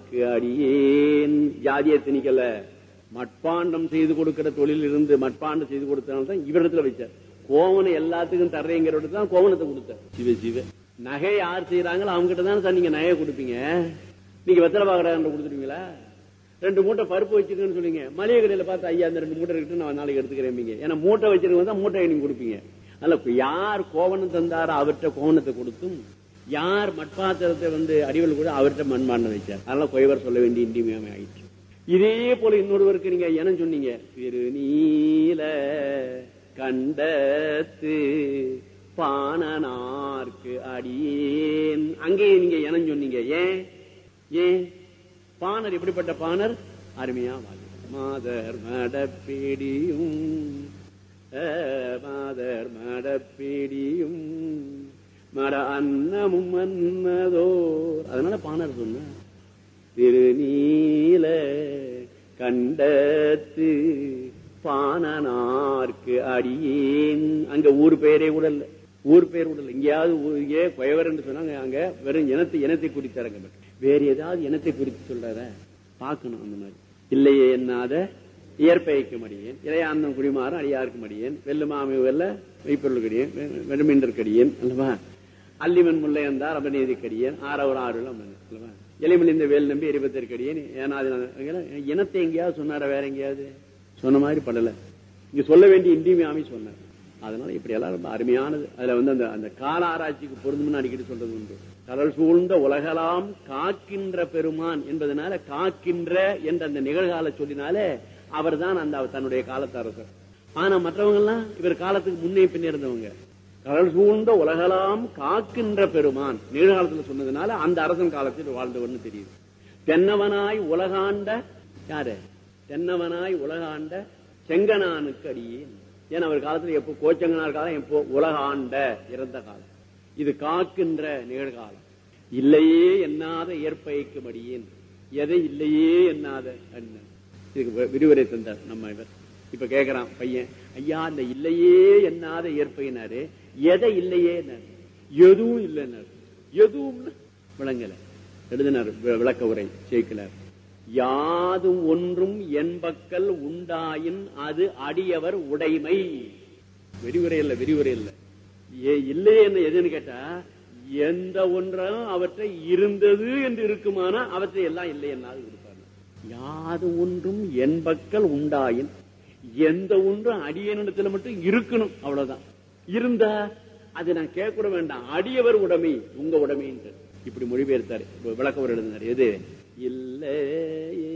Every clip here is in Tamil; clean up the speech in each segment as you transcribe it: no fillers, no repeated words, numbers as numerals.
அடியேன். ஜாதியை திணிக்கல, மட்பாண்டம் செய்து கொடுக்கிற தொழில் இருந்து மட்பாண்டம் செய்து கொடுத்தனால்தான் இவரிடத்துல வச்சார். கோவனை எல்லாத்துக்கும் தர்றேங்கிறத தான் கோவனத்தை கொடுத்தார். சிவ சிவ. நகை யார் செய்யறாங்களோ அவங்க கிட்ட தான் சார் நீங்க நகையை கொடுப்பீங்க. நீங்க வெத்தலை பாக்கடை கொடுத்துருவீங்களா? 2 மூட்டை பருப்பு வச்சுக்கன்னு சொல்லுங்க, மளிகை கடையில பார்த்து ஐயா அந்த 2 மூட்டை இருக்கு நான் நாளைக்கு எடுத்துக்கிறேன். ஏன்னா மூட்டை வச்சிருக்கவங்க தான் மூட்டை நீங்க கொடுப்பீங்க. அதனால யார் கோவனம் தந்தாரோ அவர்கிட்ட கோவனத்தை கொடுத்தும், யார் மட்பாத்திரத்தை அடிவல் கூட அவர்கிட்ட மண்பாண்டம் வைச்சார். அதனால கொய்வர் சொல்ல வேண்டிய இன்றியமையாமை ஆயிடுச்சு. இதே போல இன்னொருவருக்கு நீங்க என்ன சொன்னீங்க? திருநீல கண்டத்து பாணனார்க்கு அடியேன். அங்கேயே நீங்க என்ன சொன்னீங்க? ஏன் பாணர் எப்படிப்பட்ட பாணர்? அருமையா மாதர் மடப்பேடியும் மாதர் மடப்பேடியும் மட அன்னமும் அன்னதோர். அதனால பாணர் சொன்ன திருநீல கண்டத்து பாணனார்க்கு அடியேன். அங்க ஊர் பெயரே கூட இல்ல, ஊர் பெயர் கூட இல்ல. எங்கேயாவது கொயவர் என்று சொன்னாங்க, அங்க வெறும் இனத்தை குறித்தாங்க. வேற ஏதாவது இனத்தை குறித்து சொல்றார பார்க்கணும். அந்த மாதிரி இல்லையே என்னாத இயற்பெய்க்கும் அடியேன், இளையாந்தம் குடிமாறும் அடியாருக்கும் அடியேன், வெள்ளுமாமை வெல்ல மெய்ப்பொருள் கடியேன், வெடுமின்றர் கடியேன் அல்லவா, அல்லிமன் முல்லையந்தார் அபநீதி கடியேன், ஆறவர் ஆறுல அல்லவா, இலைமலிந்த வேல் நம்பி 25 கடியேன். இனத்தை எங்கேயாவது சொன்னார? வேற எங்கேயாவது சொன்ன மாதிரி படல. இங்க சொல்ல வேண்டிய இன்றியமையாமை சொன்னார். அதனால இப்படி எல்லாம் ரொம்ப அருமையானது. அதுல அந்த கால ஆராய்ச்சிக்கு பொருந்தும்னு அடிக்கடி சொல்றது உண்டு. கடல் சூழ்ந்த உலகலாம் காக்கின்ற பெருமான் என்பதனால காக்கின்ற என்ற அந்த நிகழ்கால சொல்லினாலே அவர் தான் அந்த தன்னுடைய காலத்து அரசர். ஆனா மற்றவங்க எல்லாம் இவர் காலத்துக்கு முன்னே பின்னே இருந்தவங்க. கடல் சூழ்ந்த உலகலாம் காக்கின்ற பெருமான் நிகழ்காலத்துல சொன்னதுனால அந்த அரசன் காலத்தில் வாழ்ந்தவர்னு தெரியுது. தென்னவனாய் உலகாண்ட யாரு? தென்னவனாய் உலகாண்ட செங்கனானுக்கு அடியேன். ஏன்னா அவர் காலத்துல எப்போ கோச்சங்கனார் காலம், எப்போ உலகாண்ட இறந்த காலம். இது காக்கின்ற நிகழ்காலம். இல்லையே என்னாத ஏற்பைக்கும் அடியேன். எதை இல்லையே என்னாத இதுக்கு விரிவுரை தந்தார் நம்ம இவர். இப்ப கேக்குறான் பையன், ஐயா இந்த இல்லையே என்னாத ஏற்பையினாரு எதை இல்லையே? எதுவும் இல்லைன்னாரு. எதுவும் விளங்கல. எழுதினார் விளக்க உரை சேர்க்கிறார். யாதும் ஒன்றும் என்பக்கல் உண்டாயின் அது அடியவர் உடைமை. விரிவுரை இல்ல, விரிவுரை இல்ல. இல்லையே என்ன எதுன்னு கேட்டா, எந்த ஒன்றும் அவற்றை இருந்தது என்று இருக்குமானா அவற்றை எல்லாம் இல்லை என்னாலும் இருப்பாங்க. யாது ஒன்றும் என்பக்கல் உண்டாயின், எந்த ஒன்றும் அடியனிடத்துல மட்டும் இருக்கணும், அவ்வளவுதான். இருந்தா அது நான் கேட்க கூட வேண்டாம், அடியவர் உடைமை, உங்க உடைமை என்று இப்படி மொழிபெயர்த்தாரு. விளக்கம் எழுதினார். எது இல்லையே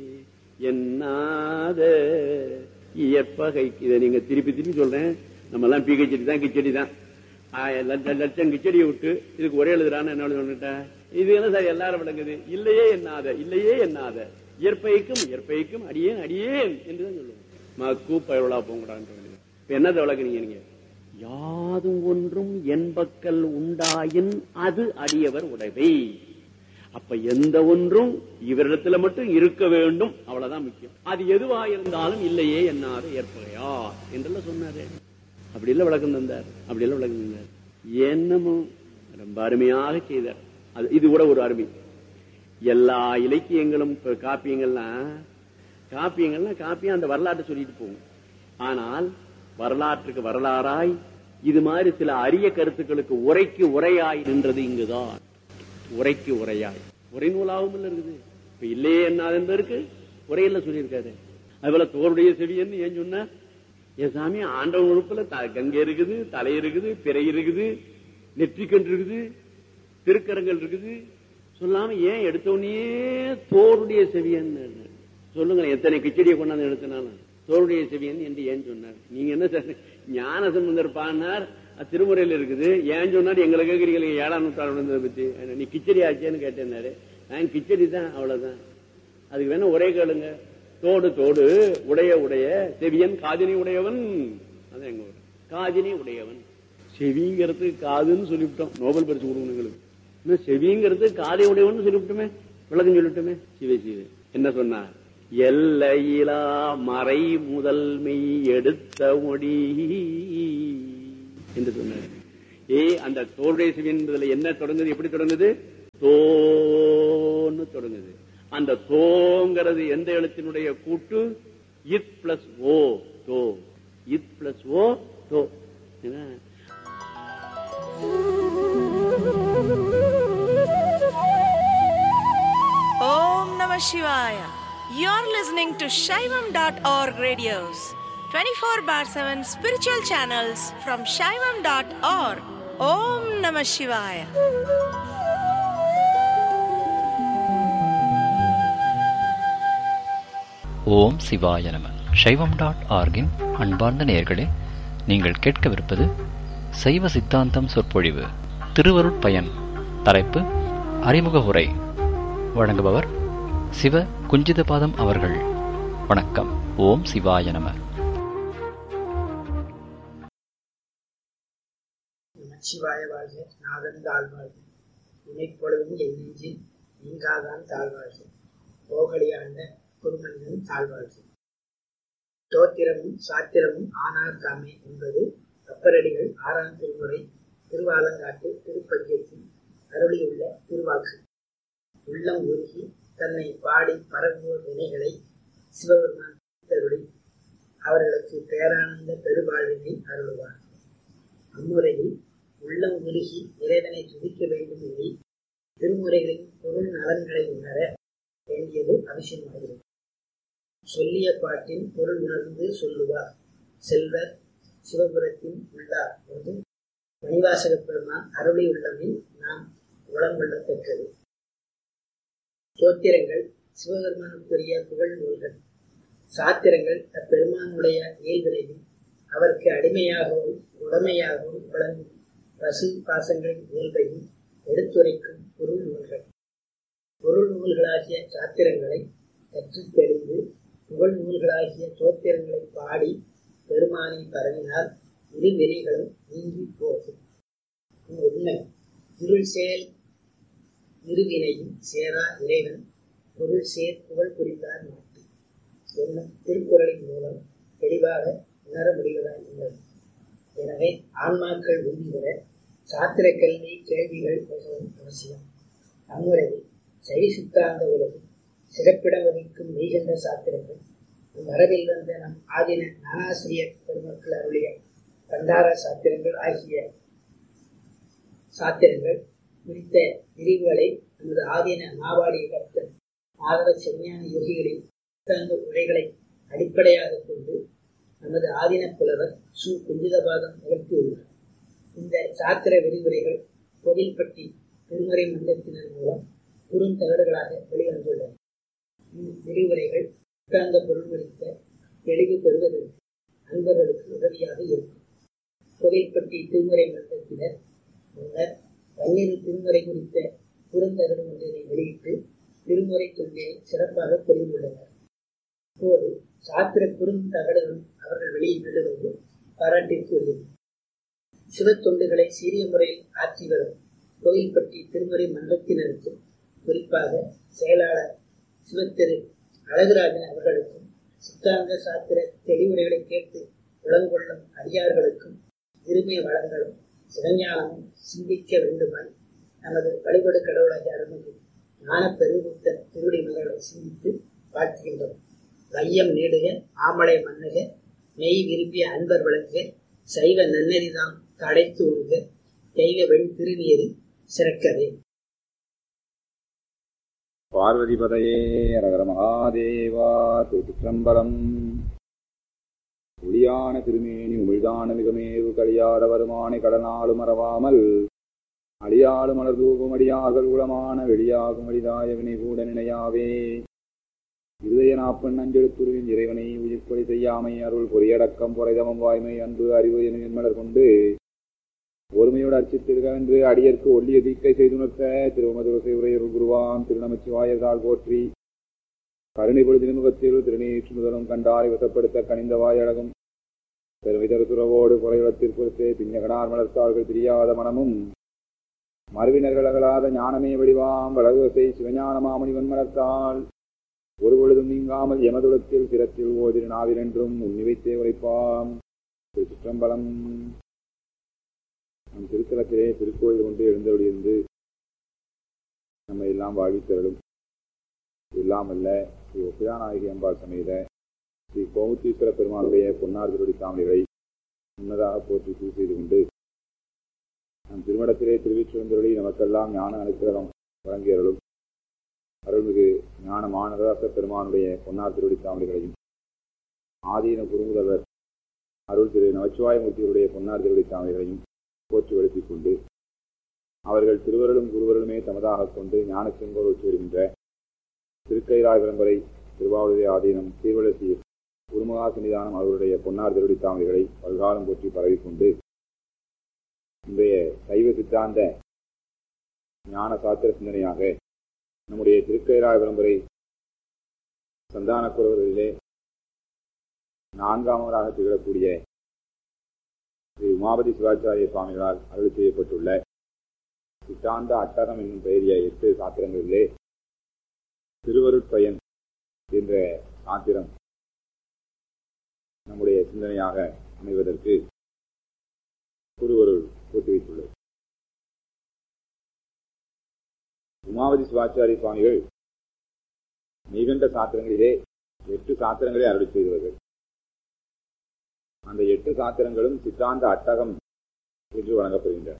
என்னாத இயற்பகை. இதை நீங்க திருப்பி திருப்பி சொல்றேன். நம்ம எல்லாம் பீகச்செடி தான், கிச்சடி தான், லட்சம் கிச்சடியை விட்டு இதுக்கு ஒரே எழுதுறான்னு என்ன சொல்லிட்ட? இது என்ன சார் எல்லாரும் விளங்குது? இல்லையே என்னாத, இல்லையே என்னாத இயற்பைக்கும் இயற்பைக்கும் அடியேன் அடியேன் என்றுதான் சொல்லுவோம். மக்கு பயவளா போங்கடான்னு. இப்ப என்னதை விளக்குறீங்க நீங்க? யாதும் ஒன்றும் என்பக்கல் உண்டாயின் அது அடியவர் உடைமை. அப்ப எந்த ஒன்றும் இவரிடத்துல மட்டும் இருக்க வேண்டும், அவ்வளவுதான் முக்கியம். அது எதுவா இருந்தாலும் இல்லையே என்னாத ஏற்பகையா என்றெல்லாம் சொன்னாரு. அப்படி இல்ல விளக்கம் தந்தார். அப்படி இல்ல விளக்கம் தந்தார். என்னமோ ரொம்ப அருமையாக செய்தார். இது கூட ஒரு அருமை. எல்லா இலக்கியங்களும் காப்பியங்கள்லாம் காப்பியம் அந்த வரலாற்றை சொல்லிட்டு போகும். ஆனால் வரலாற்றுக்கு வரலாறாய் இது மாதிரி சில அரிய கருத்துக்களுக்கு உரைக்கு உரையாய் நின்றது இங்குதான். உரைக்கு உரையாய் உரை நூலாகவும் இருக்குது. இப்ப இல்லையே என்னாது என்பதற்கு உரையில சொல்லியிருக்காரு. அதுபோல தோருடைய செவியன்னு ஏன் சொன்ன? என் சாமி ஆண்டவன் உறுப்புல கங்கை இருக்குது, தலை இருக்குது, பிறை இருக்குது, நெற்றிக்கன்று இருக்குது, திருக்கரங்கள் இருக்குது. சொல்லாம ஏன் எடுத்தோடனே தோருடைய செவியன் சொல்லுங்க. எத்தனை கிச்சடியை கொண்டாந்து எடுத்தனாலும் தோருடைய செவியன் என்று ஏன் சொன்னார்? நீங்க என்ன ஞான சம்பந்தர் பாடினார், திருமுறையில் இருக்குது. ஏன் சொன்னார் எங்களை கேட்கறீங்க? 7ஆம் நூற்றாண்டு பத்தி நீ கிச்சடி ஆச்சேன்னு கேட்டேன்னாரு. நான் கிச்சடி தான், அவ்வளவுதான். அதுக்கு வேணா ஒரே கேளுங்க. தோடு தோடு உடைய உடைய செவியன் காதினி உடையவன். அதான் எங்க ஊர் காதினி உடையவன். செவிங்கிறது காதுன்னு சொல்லிவிட்டோம். நோபல் பரிசு கொடுக்கணுங்களுக்கு செவிங்கிறது காதை உடையவன் சொல்லிவிட்டோமே, விளக்கம் சொல்லிவிட்டோமே. சிவ சிவ என்ன சொன்னார்? எல்லையிலா மறை முதல்மை எடுத்த மொழி என்று சொன்னார். அந்த தோருடைய செவி என்பதுல என்ன தொடங்குது? எப்படி தொடங்குது? தோன்னு தொடங்குது. அந்த தோங்கிறது எந்த எழுத்தினுடைய கூட்டு? இத் பிளஸ் ஓ, தோ. இத் பிளஸ் ஓ, தோ. Om Namah Shivaya. You're listening to Shaivam.org radios, 24/7 spiritual channels from Shaivam.org. Om Namah Shivaya. ஓம் சிவாய நம. சைவம்.org-இன் அன்பார்ந்த நேயர்களே, நீங்கள் கேட்கவிருப்பது சைவ சித்தாந்தம் சொற்பொழிவு. திருவருட்பயன். தலைப்பு அறிமுக உரை. வழங்குபவர் சிவ குஞ்சிதபாதம் அவர்கள். வணக்கம். ஓம் சிவாய நம. நமச்சிவாய வாழ்க. நாதன் தாழ்வாழ்க. இணைப்பொழுதும் என் நெஞ்சில் நீங்காதான் தாழ்வாழ்க. போகலியாண்ட குருமனிதன் தாழ்வாழ்க. தோத்திரமும் சாத்திரமும் ஆனார் தாமே என்பது அப்பரடிகள் 6ஆம் திருமுறை திருவாலங்காட்டு திருப்பதிகத்தில் அருளியுள்ள திருவாக்கு. உள்ளம் உருகி தன்னை பாடி பரவுவோர் வினைகளை சிவபெருமான் தருளி அவர்களுக்கு பேரானந்த பெருவாழ்வினை அருளுவார். அம்முறையில் உள்ளம் உருகி இறைவனை துதிக்க வேண்டும் எனில் திருமுறைகளின் பொருள் நலன்களை உணர வேண்டியது அவசியமாகிறது. சொல்லிய பாட்டின் பொருள் உணர்ந்து சொல்லுவார் செல்வர் சிவபுரத்தின் உள்ளார் என்று மணிவாசக பெருமான் அருளியுள்ளதில் நாம் உளங்கொள்ளத்தக்கது. தோத்திரங்கள் சிவபெருமானுக்குரிய புகழ் நூல்கள். சாத்திரங்கள் அப்பெருமானுடைய இயல்பினையும் அவருக்கு அடிமையாகவும் உடமையாகவும் விளங்கும் பசு பாசங்களின் இயல்பையும் எடுத்துரைக்கும் பொருள் நூல்கள். பொருள் நூல்களாகிய சாத்திரங்களை கற்று தெளிந்து புகழ் நூல்களாகிய தோத்திரங்களை பாடி பெருமானை பரவினால் இரு வினைகளும் நீங்கி போகும். உண்மை இருள் செயல் இருவினையும் சேரா இறைவன் பொருள் சேர் புகழ் புரிந்தார் மாட்டி என்னும் திருக்குறளின் மூலம் தெளிவாக உணர முடிவதாய் உள்ளது. எனவே ஆன்மாக்கள் உந்திவர சாத்திர கல்வி கேள்விகள் மிகவும் அவசியம். அம்முறையில் சைவ சித்தாந்த உலகில் சிறப்பிடம் வகிக்கும் மெய்கண்ட சாத்திரங்கள் மரபில் வந்த நம் ஆதின ஞானாசிரியர் பெருமக்கள் அருளிய பண்டார சாத்திரங்கள் ஆகிய சாத்திரங்கள் குறித்த பிரிவுகளை நமது ஆதீன மாவாடிய கர்த்தர் மாதவ செஞ்ஞான யோகிகளின் சித்தாந்த உரைகளை அடிப்படையாக கொண்டு நமது ஆதீன புலவர் சு குஞ்சிதபாதம் நிகழ்த்தியுள்ளார். இந்த சாத்திர விரிவுரைகள் கோவில்பட்டி திருமுறை மன்றத்தினர் மூலம் குறுந்தகடுகளாக வெளிவந்துள்ளன. விரிவுரைகள் சித்தாந்த பொருள் குறித்த தெளிவு பெறுவதற்கு அன்பர்களுக்கு உதவியாக இருக்கும். கோவில்பட்டி திருமுறை மன்றத்தினர் முன்னர் 12 திருமுறை குறித்த குறுந்தகடு ஒன்றினை வெளியிட்டு திருமுறை தொண்டினை சிறப்பாக புரிந்துள்ளனர். இப்போது சாத்திர குறுந்தகடுகளும் அவர்கள் வெளியிடுவது பாராட்டிற்குரியது. சிவ தொண்டுகளை சீரிய முறையில் ஆற்றி வரும் கோவில்பட்டி திருமுறை மன்றத்தினருக்கும் குறிப்பாக செயலாளர் சிவத்திரு அழகுராஜன் அவர்களுக்கும் சித்தாந்த சாத்திர தெளிவுரைகளை கேட்டு உளங்கொள்ளும் அடியார்களுக்கும் இருமை வளங்களும் சிவஞானமும் சிந்திக்க வேண்டுமாய் நமது வழிபடு கடவுளாகிய அருள்மிகு ஞான பெருங்குத்த திருவடி மலர்களை சிந்தித்து வாழ்த்துகின்றோம். வையம் நீடுக ஆமலை மன்னுக மெய் விரும்பிய அன்பர் விளங்குக சைவ நன்னெறிதாம் தடைத்து உருக தெய்வ வெண் திருநீரு சிறக்கவே. பார்வதிபதையே அரகர மகாதேவா. திருச்சிற்றம்பலம். ஒளியான திருமேனி உமிழ்தான மிகமேவு கலியாட வருமானை கடனாலும் மறவாமல் அழியாடு மலர் தூபம் அடியார்கள் உளமான வெளியாகும் அடிதாய வினை கூட நினையாவே. இருதய நாப்பன் அஞ்செழுத்துருவின் இறைவனை உயிர்கொலை செய்யாமை அருள் பொறியடக்கம் பொறைதமம் வாய்மை அன்பு அறிவு என மலர் கொண்டு ஒருமையோடு அர்ச்சித்திருக்க என்று அடியற்கு ஒல்லிய தீக்கை செய்துணர்த்த திருமதுரசை உரையருள் குருவாம் திருநமச்சிவாயதால் போற்றி கருணை பொழுது முகத்தில் திருநீற்று முதலும் கண்டாரை வசப்படுத்த கனிந்த வாயழகும் பெருமிதர் துறவோடு புறையுளத்திற்பொறுத்தே பின்னகனார் மலர்த்தார்கள் பிரியாத மனமும் மறுவினர்கள் அகலாத ஞானமே வடிவாம் வளர்வசை சிவஞான மாமணிவன் மலர்த்தால் ஒரு பொழுதும் நீங்காமல் எமதுலத்தில் சிரத்தில் ஓதிரு நாவிலென்றும் உன்னிவைத்தே உரைப்பாம். திருச்சிற்றம்பலம். நம் திருத்தலத்திலே திருக்கோயில் ஒன்று எழுந்தபடியிருந்து நம்மை எல்லாம் வாழ்வித்தருளும் இல்லாமல்ல ஸ்ரீ ஒப்பிலாநாயகி அம்பாள் சமேத ஸ்ரீ கோமுத்தீஸ்வர பெருமானுடைய பொன்னார் திருவடி தாமரைகளை முன்னதாக போற்றி பூஜை செய்து கொண்டு நம் திருமணத்திலே திருவிச்சுவந்தொழி நமக்கெல்லாம் ஞான அனுக்கிரகம் வழங்கியவர்களும் அருள்மிகு ஞான மாநகராச பெருமானுடைய பொன்னார் திருவடி தாமரைகளையும் ஆதீன குருமுதல்வர் அருள் திரு நமச்சிவாயமூர்த்திகளுடைய பொன்னார் திருவடி தாமரைகளையும் போற்றி வழுத்திக் கொண்டு அவர்கள் திருவருளும் குருவருளுமே தமதாக கொண்டு ஞான செங்கோல் வச்சு வருகின்ற திருக்கைராய் விளம்பரை திருவாவூரை ஆதீனம் சீர்வளசீர் குருமகா சன்னிதானம் அவர்களுடைய பொன்னார் திருவடி தாமரைகளை பல்காலம் போற்றி பரவிக்கொண்டு இன்றைய சைவ சித்தாந்த ஞான சாத்திர சிந்தனையாக நம்முடைய திருக்கைராய் விளம்பரை சந்தான குரவர்களிலே நான்காமவராக திகழக்கூடிய ஸ்ரீ உமாபதி சிவாச்சாரிய சுவாமிகளால் அருள் செய்யப்பட்டுள்ள சித்தாந்த அட்டகம் என்னும் பெயரிய 8 சாத்திரங்களிலே திருவருட்பயன் என்ற சாத்திரம் நம்முடைய சிந்தனையாக அமைவதற்கு குருவருள் கூட்டி வைத்துள்ளது. உமாவதி சிவாச்சாரிய சுவாமிகள் மிகுந்த சாத்திரங்களிலே 8 சாத்திரங்களை அருள் செய்தவர்கள். அந்த 8 சாத்திரங்களும் சித்தாந்த அட்டகம் என்று வழங்கப்படுகின்றன.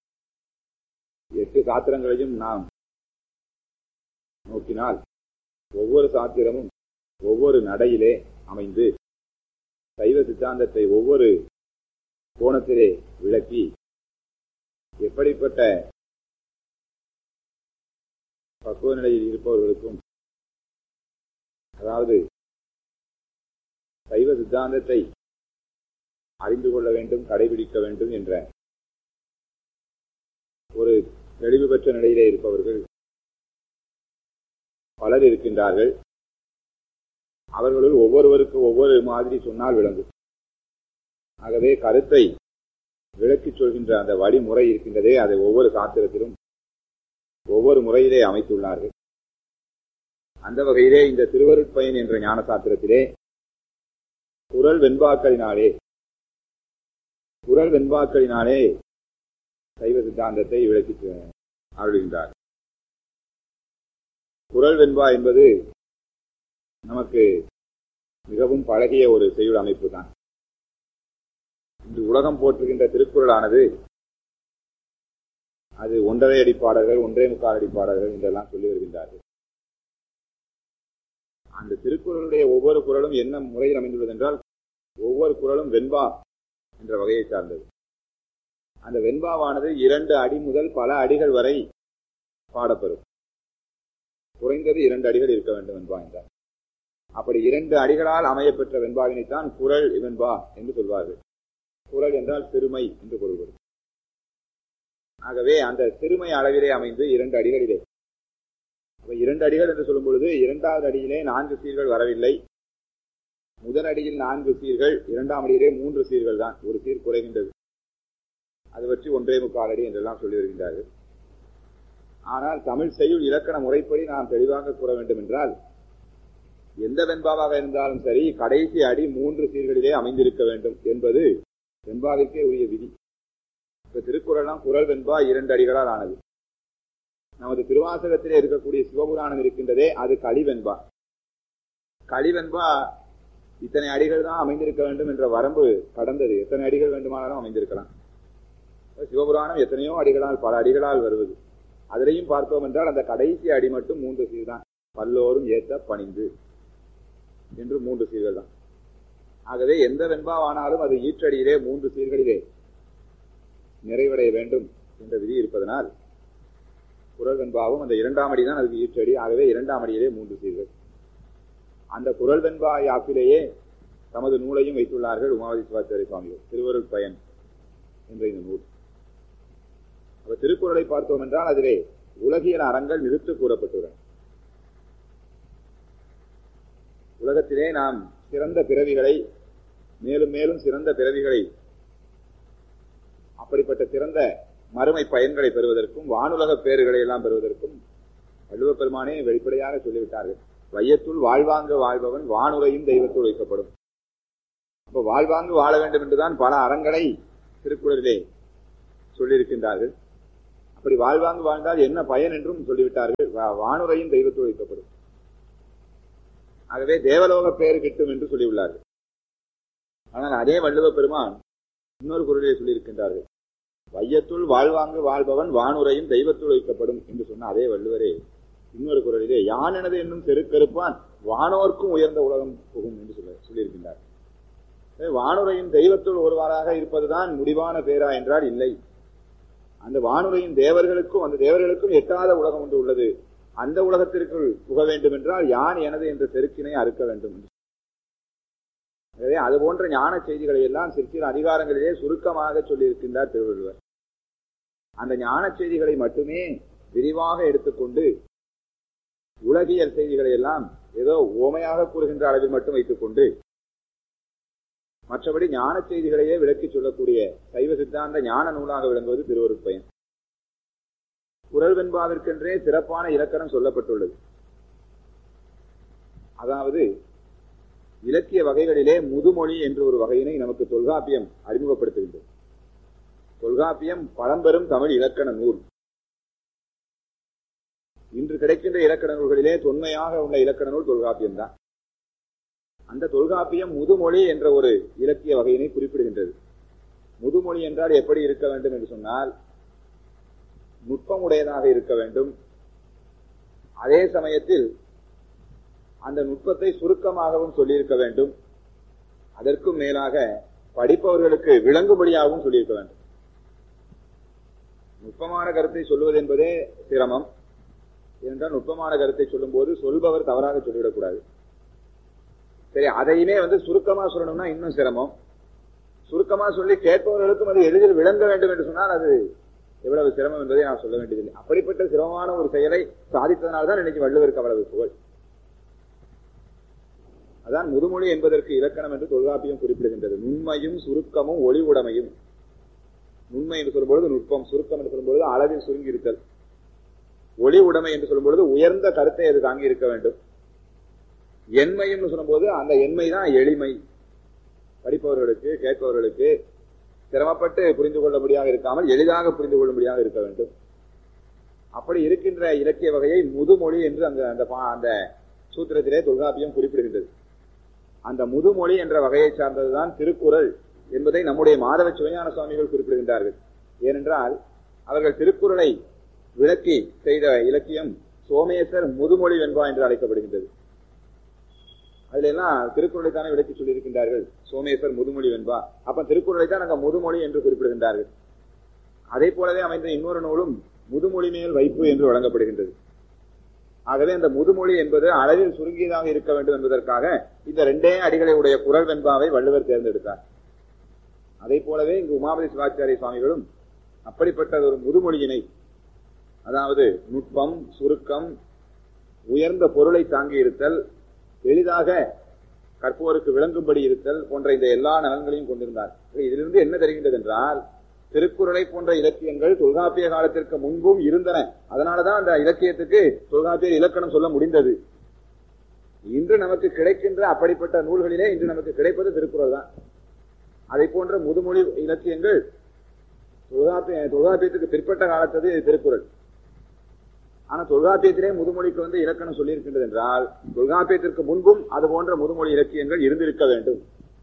8 சாத்திரங்களையும் நாம் நோக்கினால் ஒவ்வொரு சாத்திரமும் ஒவ்வொரு நடையிலே அமைந்து சைவ சித்தாந்தத்தை ஒவ்வொரு கோணத்திலே விளக்கி எப்படிப்பட்ட பக்குவ நிலையில் இருப்பவர்களுக்கும், அதாவது சைவ சித்தாந்தத்தை அறிந்து கொள்ள வேண்டும், கடைபிடிக்க வேண்டும் என்ற ஒரு தெளிவு பெற்ற நிலையிலே இருப்பவர்கள் பலர் இருக்கின்றார்கள். அவர்களுள் ஒவ்வொருவருக்கு ஒவ்வொரு மாதிரி சொன்னால் விளங்கும். ஆகவே கருத்தை விளக்கிச் சொல்கின்ற அந்த வழிமுறை இருக்கின்றதே, அதை ஒவ்வொரு சாத்திரத்திலும் ஒவ்வொரு முறையிலே அமைத்துள்ளார்கள். அந்த வகையிலே இந்த திருவருட்பயன் என்ற ஞான சாத்திரத்திலே குறள் வெண்பாக்களினாலே சைவ சித்தாந்தத்தை விளக்கி அருள்கின்றார். குறள் வெண்பா என்பது நமக்கு மிகவும் பழகிய ஒரு செய்யுள் அமைப்பு தான். இன்று உலகம் போற்றுகின்ற திருக்குறளானது அது 1.5 அடிப்பாடல்கள், 1.25 அடிப்பாடல்கள் என்றெல்லாம் சொல்லி வருகின்றார்கள். அந்த திருக்குறளுடைய ஒவ்வொரு குறளும் என்ன முறையில் அமைந்துள்ளது என்றால், ஒவ்வொரு குறளும் வெண்பா என்ற வகையை சார்ந்தது. அந்த வெண்பாவானது 2 அடி முதல் பல அடிகள் வரை பாடப்பெறும். குறைந்தது 2 அடிகள் இருக்க வேண்டும் வெண்பா என்றார். அப்படி 2 அடிகளால் அமையப்பெற்ற வெண்பாவினைத்தான் குறள் வெண்பா என்று சொல்வார்கள். குறள் என்றால் சிறுமை என்று பொருள்படும். ஆகவே அந்த சிறுமை அளவிலே அமைந்து 2 அடிகளிலே, 2 அடிகள் என்று சொல்லும் பொழுது 2வது அடியிலே 4 சீர்கள் வரவில்லை. முதல் அடியில் 4 சீர்கள், 2ஆம் அடியிலே 3 சீர்கள் தான். ஒரு சீர் குறைகின்றது. அது பற்றி 1.25 அடி என்றெல்லாம் சொல்லி வருகின்றார்கள். ஆனால் தமிழ் செய்யுள் இலக்கண முறைப்படி நாம் தெளிவாக கூற வேண்டும் என்றால், எந்த வெண்பாவாக இருந்தாலும் சரி கடைசி அடி 3 சீர்களிலே அமைந்திருக்க வேண்டும் என்பது வெண்பாவிற்கே உரிய விதி. இப்ப திருக்குறளாம் குறள் வெண்பா 2 அடிகளால் ஆனது. நமது திருவாசகத்திலே இருக்கக்கூடிய சிவபுராணம் இருக்கின்றதே, அது களிவெண்பா. களிவெண்பா இத்தனை அடிகள் தான் அமைந்திருக்க வேண்டும் என்ற வரம்பு கடந்தது. எத்தனை அடிகள் வேண்டுமானாலும் அமைந்திருக்கலாம். சிவபுராணம் எத்தனையோ அடிகளால், பல அடிகளால் வருவது. அதிலையும் பார்த்தோம் என்றால் அந்த கடைசி அடி மட்டும் 3 சீர் தான். பல்லோரும் ஏத்த பணிந்து என்று 3 சீர்கள் தான். ஆகவே எந்த வெண்பாவானாலும் அது ஈற்றடியிலே 3 சீர்களிலே நிறைவடைய வேண்டும் என்ற விதி இருப்பதனால் குறள் வெண்பாவும் அந்த 2ஆம் அடி தான் அதுக்கு ஈற்றடி. ஆகவே 2ஆம் அடியிலே 3 சீர்கள். அந்த குறள் வெண்பா யாப்பிலேயே தமது நூலையும் வைத்துள்ளார்கள் உமாவதி சிவாச்சாரிய சுவாமிகள். திருவருட்பயன் என்ற இந்த நூல். திருக்குறளை பார்த்தோம் என்றால் அதிலே உலகியல் அறங்கள் நிறுத்து கூறப்பட்டுள்ளன. உலகத்திலே நாம் சிறந்த பிறவிகளை, மேலும் மேலும் சிறந்த பிறவிகளை, அப்படிப்பட்ட சிறந்த மறுமை பயன்களை பெறுவதற்கும் வானுலக பேறுகளை எல்லாம் பெறுவதற்கும் வள்ளுவப் பெருமானே வெளிப்படையாக சொல்லிவிட்டார்கள். வையத்துள் வாழ்வாங்கு வாழ்பவன் வானுரையும் தெய்வத்துள் வைக்கப்படும். அப்ப வாழ்வாங்கு வாழ வேண்டும் என்றுதான் பல அறங்களை திருக்குறளிலே சொல்லியிருக்கின்றார்கள். அப்படி வாழ்வாங்கு வாழ்ந்தால் என்ன பயன் என்றும் சொல்லிவிட்டார்கள். வானுரையும் தெய்வத்துள் வைக்கப்படும். ஆகவே தேவலோக பெயர் கிட்டும் என்று சொல்லியுள்ளார்கள். ஆனால் அதே வள்ளுவ பெருமான் இன்னொரு குறளிலே சொல்லியிருக்கின்றார்கள், வையத்துள் வாழ்வாங்கு வாழ்பவன் வானுரையும் தெய்வத்துள் வைக்கப்படும் என்று சொன்ன அதே வள்ளுவரே இன்னொரு குறளிலே யான் எனது என்னும் செருக்கறுப்பான் வானோர்க்கும் உயர்ந்த உலகம் புகும் என்று சொல்லியிருக்கின்றார். வானுரையும் தெய்வத்துள் ஒருவாறாக இருப்பதுதான் முடிவான பேரா என்றால் இல்லை. அந்த வானுரையும் தேவர்களுக்கும் அந்த தேவர்களுக்கும் எட்டாத உலகம் ஒன்று உள்ளது. அந்த உலகத்திற்குள் புக வேண்டும் என்றால் யான் எனது என்ற செருக்கினை அறுக்க வேண்டும். எனவே அது போன்ற ஞான செய்திகளை எல்லாம் சிற்சில அதிகாரங்களிலே சுருக்கமாக சொல்லியிருக்கின்றார் திருவள்ளுவர். அந்த ஞான செய்திகளை மட்டுமே விரிவாக எடுத்துக்கொண்டு உலகியல் செய்திகளை எல்லாம் ஏதோ ஓமையாக கூறுகின்ற அளவில் மட்டும் வைத்துக் கொண்டு மற்றபடி ஞான செய்திகளையே விளக்கி சொல்லக்கூடிய சைவ சித்தாந்த ஞான நூலாக விளங்குவது திருவருட்பயன். குறள் வெண்பாவிற்கென்றே சிறப்பான இலக்கணம் சொல்லப்பட்டுள்ளது. அதாவது இலக்கிய வகைகளிலே முதுமொழி என்று ஒரு வகையினை நமக்கு தொல்காப்பியம் அறிமுகப்படுத்துகின்றது. தொல்காப்பியம் பழம்பெரும் தமிழ் இலக்கண நூல். இன்று கிடைக்கின்ற இலக்கண நூல்களிலே தொன்மையாக உள்ள இலக்கண நூல் தொல்காப்பியம் தான். அந்த தொல்காப்பியம் முதுமொழி என்ற ஒரு இலக்கிய வகையினை குறிப்பிடுகின்றது. முதுமொழி என்றால் எப்படி இருக்க வேண்டும் என்று சொன்னால், நுட்பமுடையதாக இருக்க வேண்டும். அதே சமயத்தில் அந்த நுட்பத்தை சுருக்கமாகவும் சொல்லியிருக்க வேண்டும். அதற்கும் மேலாக படிப்பவர்களுக்கு விளங்கும்படியாகவும் சொல்லியிருக்க வேண்டும். நுட்பமான கருத்தை சொல்வது என்பதே சிரமம். ஏனென்றால் நுட்பமான கருத்தை சொல்லும் போது சொல்பவர் தவறாக சொல்லிவிடக்கூடாது. சரி, அதையுமே சுருக்கமா சொல்லணும்னா இன்னும் சிரமம். சுருக்கமா சொல்லி கேட்பவர்களுக்கும் அது எளிதில் விளங்க வேண்டும் என்று சொன்னால் அது எவ்வளவு சிரமம் என்பதை நான் சொல்ல வேண்டியதில்லை. அப்படிப்பட்ட சிரமமான ஒரு செயலை சாதித்ததனால்தான் இன்னைக்கு வள்ளுவருக்கு அவ்வளவு புகழ். அதான் முதுமொழி என்பதற்கு இலக்கணம் என்று தொல்காப்பியம் குறிப்பிடுகின்றது. நுண்மையும் சுருக்கமும் ஒளி உடைமையும். நுண்மை என்று சொல்லும்பொழுது நுட்பம், சுருக்கம் என்று சொல்லும்பொழுது அளவில் சுருங்கி இருத்தல், ஒளி உடைமை என்று சொல்லும்பொழுது உயர்ந்த கருத்தை அது தாங்கி இருக்க வேண்டும். எண்மையும் சொல்லும்போது அந்த எண்மை தான் எளிமை. படிப்பவர்களுக்கு கேட்பவர்களுக்கு சிரமப்பட்டு புரிந்து கொள்ளும்படியாக இருக்காமல் எளிதாக புரிந்து கொள்ளும்படியாக இருக்க வேண்டும். அப்படி இருக்கின்ற இலக்கிய வகையை முதுமொழி என்று அந்த சூத்திரத்திலே தொல்காப்பியம் குறிப்பிடுகின்றது. அந்த முதுமொழி என்ற வகையை சார்ந்ததுதான் திருக்குறள் என்பதை நம்முடைய மாதவ சிவஞான சுவாமிகள் குறிப்பிடுகின்றார்கள். ஏனென்றால் அவர்கள் திருக்குறளை விளக்கி செய்த இலக்கியம் சோமேசர் முதுமொழி வெண்பா என்று அழைக்கப்படுகின்றது. அதுல எல்லாம் திருக்குறளைத்தானே விளக்கி சொல்லியிருக்கின்றார்கள். சோமேசர் முதுமொழி வெண்பா. அப்ப திருக்குறளைத்தான் அங்க முதுமொழி என்று குறிப்பிடுகின்றார்கள். அதே போலவே அமைந்த இன்னொரு நூலும் முதுமொழி மேல் வைப்பு என்று வழங்கப்படுகின்றது. ஆகவே அந்த முதுமொழி என்பது அளவில் சுருங்கியதாக இருக்க வேண்டும் என்பதற்காக இந்த இரண்டே அடிகளை உடைய குறள் வெண்பாவை வள்ளுவர் தேர்ந்தெடுத்தார். அதே போலவே இங்கு உமாபதி சிவாச்சாரிய சுவாமிகளும் அப்படிப்பட்ட ஒரு முதுமொழியினை, அதாவது நுட்பம், சுருக்கம், உயர்ந்த பொருளை தாங்கி இருத்தல், எளிதாக கற்போருக்கு விளங்கும்படி இருத்தல் போன்ற இந்த எல்லா நலன்களையும் கொண்டிருந்தார். இதிலிருந்து என்ன தெரிகின்றது என்றால், திருக்குறளை போன்ற இலக்கியங்கள் தொல்காப்பிய காலத்திற்கு முன்பும் இருந்தன. அதனாலதான் அந்த இலக்கியத்துக்கு தொல்காப்பியர் இலக்கணம் சொல்ல முடிந்தது. இன்று நமக்கு கிடைக்கின்ற அப்படிப்பட்ட நூல்களிலே இன்று நமக்கு கிடைப்பது திருக்குறள் தான். அதை போன்ற முதுமொழி இலக்கியங்கள் தொல்காப்பியத்துக்கு பிற்பட்ட காலத்தது திருக்குறள். ஆனா தொல்காப்பியத்திலே முதுமொழிக்கு இலக்கணம் சொல்லியிருக்கின்றது என்றால் தொல்காப்பியத்திற்கு முன்பும் அது போன்ற முதுமொழி இலக்கியங்கள் இருந்திருக்க வேண்டும்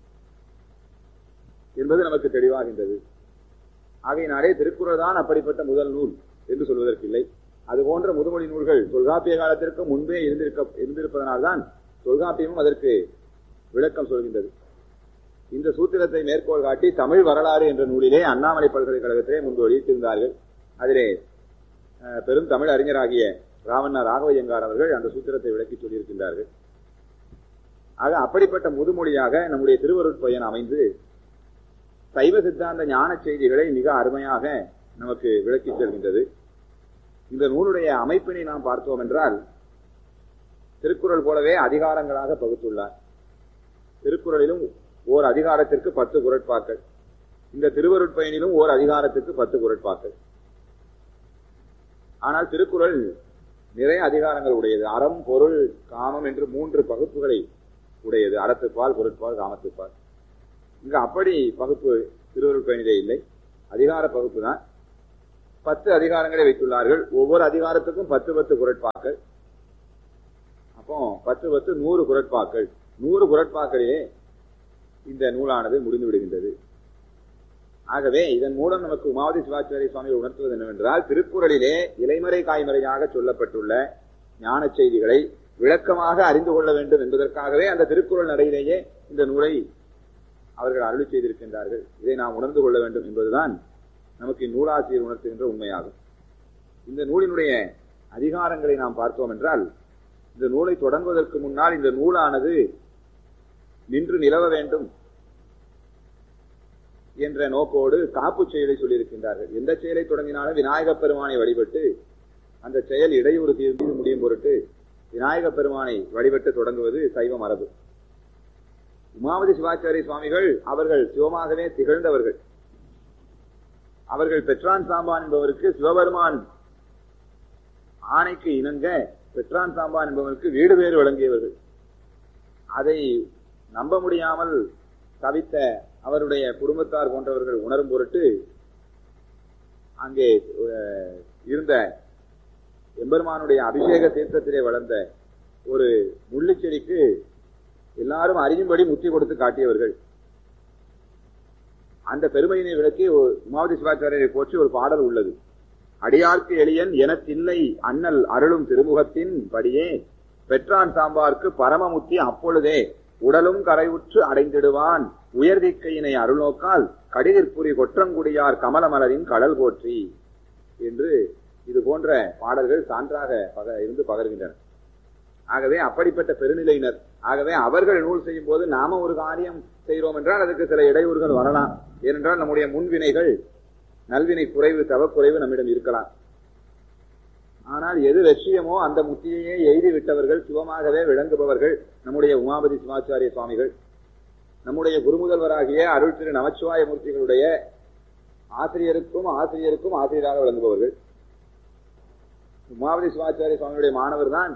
என்பது நமக்கு தெளிவாகின்றது. ஆகையினாலே திருக்குறள் தான் அப்படிப்பட்ட முதல் நூல் என்று சொல்வதற்கில்லை. அது போன்ற முதுமொழி நூல்கள் தொல்காப்பிய காலத்திற்கு முன்பே இருந்திருப்பதனால்தான் தொல்காப்பியமும் அதற்கு விளக்கம் சொல்கின்றது. இந்த சூத்திரத்தை மேற்கோள் காட்டி தமிழ் வரலாறு என்ற நூலிலே அண்ணாமலை பல்கலைக்கழகத்திலே முன்பு வெளியிட்டிருந்தார்கள். அதிலே பெரும் தமிழ் அறிஞராகிய ராவண்ணா ராகவையங்கார் அவர்கள் அந்த சூத்திரத்தை விளக்கி சொல்லியிருக்கின்றார்கள். ஆக அப்படிப்பட்ட முதுமொழியாக நம்முடைய திருவருட்பயன் அமைந்து சைவ சித்தாந்த ஞான செய்திகளை மிக அருமையாக நமக்கு விளக்கி செல்கின்றது. இந்த நூலுடைய அமைப்பினை நாம் பார்த்தோம் என்றால் திருக்குறள் போலவே அதிகாரங்களாக பகுத்துள்ளார். திருக்குறளிலும் ஓர் அதிகாரத்திற்கு 10 குறட்பாக்கள், இந்த திருவருட்பயனிலும் ஓர் அதிகாரத்திற்கு 10 குறட்பாக்கள். ஆனால் திருக்குறள் நிறைய அதிகாரங்கள் உடையது. அறம், பொருள், காமம் என்று 3 பகுப்புகளை உடையது. அறத்துப்பால், பொருட்பால், காமத்துப்பால். இங்கு அப்படி பகுப்பு திருவருட்பயனிலே இல்லை, அதிகார பகுப்பு தான். 10 அதிகாரங்களை வைத்துள்ளார்கள். ஒவ்வொரு அதிகாரத்துக்கும் 10 குறட்பாக்கள். அப்போ 10 10 100 குறட்பாக்கள். 100 குறட்பாக்களிலே இந்த நூலானது முடிந்து விடுகின்றது. ஆகவே இதன் மூலம் நமக்கு உமாவதி சிவாச்சாரிய சுவாமிகள் உணர்த்துவது என்னவென்றால், திருக்குறளிலே இலைமறை காய்மறையாக சொல்லப்பட்டுள்ள ஞான செய்திகளை விளக்கமாக அறிந்து கொள்ள வேண்டும் என்பதற்காகவே அந்த திருக்குறள் நடையிலேயே இந்த நூலை அவர்கள் அருளி செய்திருக்கின்றார்கள். இதை நாம் உணர்ந்து கொள்ள வேண்டும் என்பதுதான் நமக்கு இந்நூலாசிரியர் உணர்த்துகின்ற உண்மையாகும். இந்த நூலினுடைய அதிகாரங்களை நாம் பார்த்தோம் என்றால், இந்த நூலை தொடங்குவதற்கு முன்னால் இந்த நூலானது நின்று நிலவ வேண்டும் என்ற நோக்கோடு காப்பு செயலை சொல்லியிருக்கின்றார்கள். எந்த செயலை தொடங்கினாலும் விநாயகப் பெருமானை வழிபட்டு அந்த செயல் இடையூறு தீர்ந்து முடியும் பொருட்டு விநாயகப் பெருமானை வழிபட்டு தொடங்குவது சைவ மரபு. உமாவதி சிவாச்சாரிய சுவாமிகள் அவர்கள் சிவமாகவே திகழ்ந்தவர்கள். அவர்கள் பெற்றான் சாம்பான் என்பவருக்கு சிவபெருமான் ஆணைக்கு இணங்க பெற்றான் சாம்பான் என்பவருக்கு வீடு பேறு வழங்கியவர்கள். அதை நம்ப முடியாமல் தவித்த அவருடைய குடும்பத்தார் போன்றவர்கள் உணரும் பொருட்டு அங்கே இருந்த எம்பெருமானுடைய அபிஷேக தீர்த்தத்திலே வளர்ந்த ஒரு முள்ளு செடிக்கு எல்லாரும் அறியும்படி முத்தி கொடுத்து காட்டியவர்கள். அந்த பெருமையினை விளக்கி உமாவதி சிவாச்சாரியரை போற்றி ஒரு பாடல் உள்ளது. அடியார்க்கு எளியன் எனத்தில்லை அண்ணல் அருளும் திருமுகத்தின் படியே பெற்றான் சாம்பார்க்கு பரமமுத்தி அப்பொழுதே உடலும் கரைவுற்று அடைந்திடுவான் உயர்திக்கையினை அருள்நோக்கால் கடிதிற்புரி கொற்றங்குடியார் கமலமலரின் கடல் போற்றி என்று இது போன்ற பாடல்கள் சான்றாக இருந்து பகர்கின்றன. ஆகவே அப்படிப்பட்ட பெருநிலையினர். ஆகவே அவர்கள் நூல் செய்யும் போது நாம ஒரு காரியம் செய்கிறோம் என்றால் அதுக்கு சில இடையூறுகள் வரலாம். ஏனென்றால் நம்முடைய முன்வினைகள் நல்வினை குறைவு தவக்குறைவு நம்மிடம் இருக்கலாம். ஆனால் எது லட்சியமோ அந்த முத்தியையே எய்தி விட்டவர்கள் சிவமாகவே விளங்குபவர்கள் நம்முடைய உமாபதி சிவாச்சாரிய சுவாமிகள். நம்முடைய குருமுதல்வராகிய அருள் திரு நமச்சிவாய மூர்த்திகளுடைய ஆசிரியருக்கும் ஆசிரியராக விளங்குபவர்கள். உமாபதி சிவாச்சாரிய சுவாமியுடைய மாணவர் தான்